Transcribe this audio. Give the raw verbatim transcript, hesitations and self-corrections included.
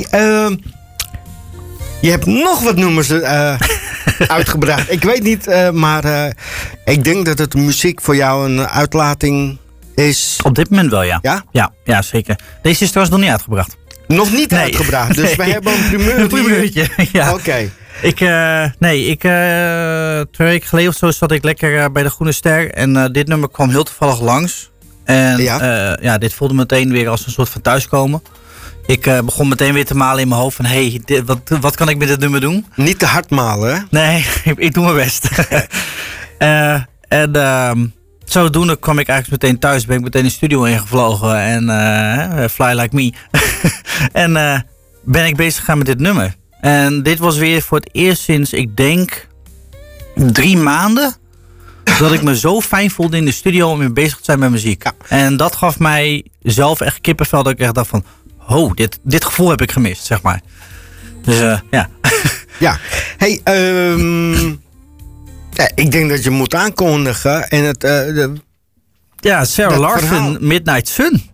Uh, je hebt nog wat nummers uh, uitgebracht. Ik weet niet, uh, maar uh, ik denk dat het muziek voor jou een uitlating is. Op dit moment wel, ja. Ja? Ja, ja zeker. Deze is trouwens nog niet uitgebracht. Nog niet nee. uitgebracht, dus nee. we hebben een primeur. Een primeurtje, ja. Oké. Okay. Ik, uh, nee, ik, uh, twee weken geleden of zo zat ik lekker uh, bij de Groene Ster. En uh, dit nummer kwam heel toevallig langs. En ja. Uh, ja, dit voelde meteen weer als een soort van thuiskomen. Ik uh, begon meteen weer te malen in mijn hoofd van, hé, hey, wat, wat kan ik met dit nummer doen? Niet te hard malen, hè? Nee, ik, ik doe mijn best. uh, en uh, zodoende kwam ik eigenlijk meteen thuis. Ben ik meteen de studio ingevlogen. En uh, Fly Like Me. en uh, ben ik bezig gegaan met dit nummer. En dit was weer voor het eerst sinds, ik denk, drie maanden... dat ik me zo fijn voelde in de studio om weer bezig te zijn met muziek. Ja. En dat gaf mij zelf echt kippenvel. Dat ik echt dacht van, oh, dit, dit gevoel heb ik gemist, zeg maar. Dus uh, ja. Ja, hey, um, ja, ik denk dat je moet aankondigen. En het, uh, de, ja, Sarah Larsen, Midnight Sun.